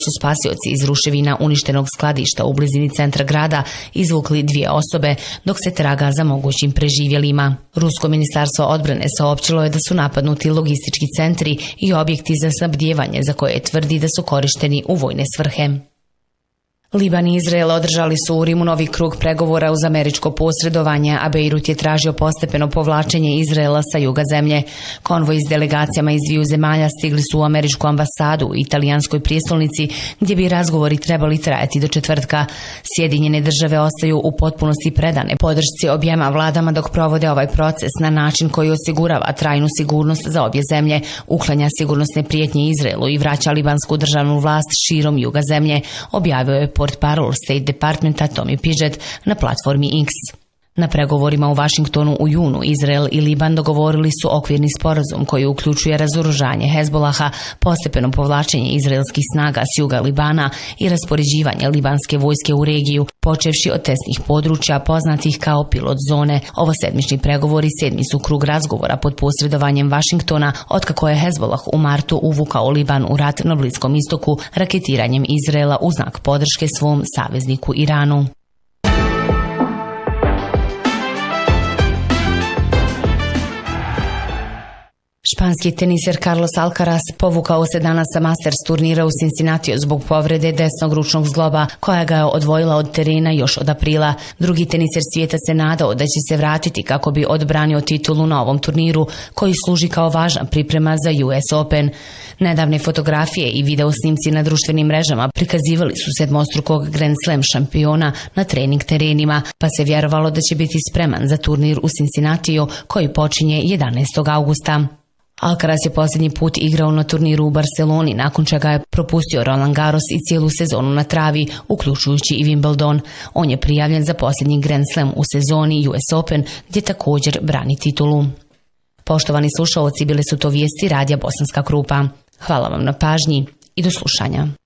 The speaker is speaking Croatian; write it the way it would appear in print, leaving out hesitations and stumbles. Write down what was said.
su spasioci iz ruševina uništenog skladišta u blizini centra grada izvukli 2 osobe, dok se traga za mogućim preživjelima. Rusko ministarstvo odbrane saopćilo je da su napadnuti logistički centri i objekti za snabdijevanje za koje tvrdi da su korišteni u vojne svrhe. Liban i Izrael održali su u Rimu novi krug pregovora uz američko posredovanje, a Bejrut je tražio postepeno povlačenje Izraela sa juga zemlje. Konvoj s delegacijama iz 2 zemalja stigli su u američku ambasadu u italijanskoj prijestolnici, gdje bi razgovori trebali trajati do četvrtka. Sjedinjene države ostaju u potpunosti predane podršci objema vladama dok provode ovaj proces na način koji osigurava trajnu sigurnost za obje zemlje, uklanja sigurnosne prijetnje Izraelu i vraća libansku državnu vlast širom juga zemlje, objavio je portparol State Departmenta Tommy Pidgett na platformi X. Na pregovorima u Vašingtonu u junu Izrael i Liban dogovorili su okvirni sporazum koji uključuje razoružanje Hezbolaha, postepeno povlačenje izraelskih snaga s juga Libana i raspoređivanje libanske vojske u regiju, počevši od tesnih područja poznatih kao pilot zone. Ovosedmični pregovori 7. su krug razgovora pod posredovanjem Vašingtona otkako je Hezbolah u martu uvukao Liban u rat na Bliskom istoku raketiranjem Izraela u znak podrške svom savezniku Iranu. Španski teniser Carlos Alcaraz povukao se danas sa Masters turnira u Cincinnatiju zbog povrede desnog ručnog zgloba koja ga je odvojila od terena još od aprila. Drugi teniser svijeta se nadao da će se vratiti kako bi odbranio titulu na ovom turniru koji služi kao važna priprema za US Open. Nedavne fotografije i video snimci na društvenim mrežama prikazivali su sedmostrukog Grand Slam šampiona na trening terenima, pa se vjerovalo da će biti spreman za turnir u Cincinnatiju koji počinje 11. augusta. Alcaraz je posljednji put igrao na turniru u Barceloni, nakon čega je propustio Roland Garros i cijelu sezonu na travi, uključujući i Wimbledon. On je prijavljen za posljednji Grand Slam u sezoni US Open, gdje također brani titulu. Poštovani slušaoci, bile su to vijesti Radija Bosanska Krupa. Hvala vam na pažnji i do slušanja.